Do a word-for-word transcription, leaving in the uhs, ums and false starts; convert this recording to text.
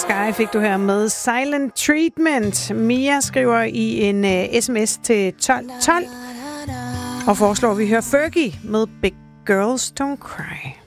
Sky fik du her med Silent Treatment. Mia skriver i en uh, sms til tolv tolv og foreslår, at vi hører Fergie med Big Girls Don't Cry.